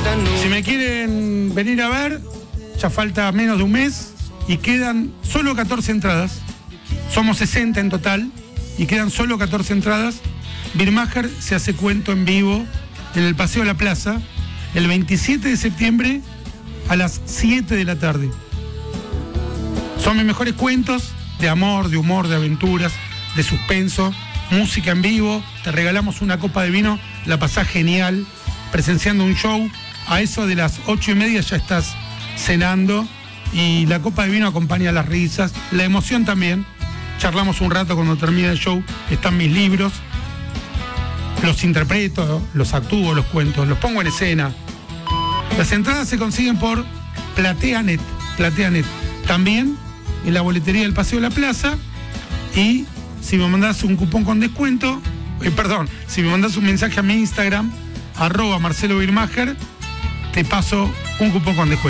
Si me quieren venir a ver, ya falta menos de un mes y quedan solo 14 entradas. Somos 60 en total y quedan solo 14 entradas. Birmacher se hace cuento en vivo en el Paseo de la Plaza el 27 de septiembre a las 7 de la tarde. Son mis mejores cuentos de amor, de humor, de aventuras, de suspenso, música en vivo. Te regalamos una copa de vino, la pasás genial, presenciando un show. A eso de las 8:30 ya estás cenando y la copa de vino acompaña las risas, la emoción también. Charlamos un rato cuando termina el show, están mis libros, los interpreto, los actúo, los cuento, los pongo en escena. Las entradas se consiguen por PlateaNet. También en la boletería del Paseo de la Plaza. Y si me mandás un cupón con descuento, si me mandás un mensaje a mi Instagram, @Marcelo Birmacher, te paso un cupón con descuento.